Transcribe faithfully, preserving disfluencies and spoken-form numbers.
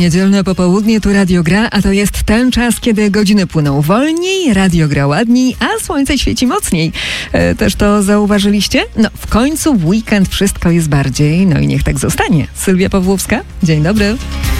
Niedzielne popołudnie, tu Radio Gra, a to jest ten czas, kiedy godziny płyną wolniej, radio gra ładniej, a słońce świeci mocniej. E, też to zauważyliście? No, w końcu w weekend wszystko jest bardziej, no i niech tak zostanie. Sylwia Pawłowska, dzień dobry.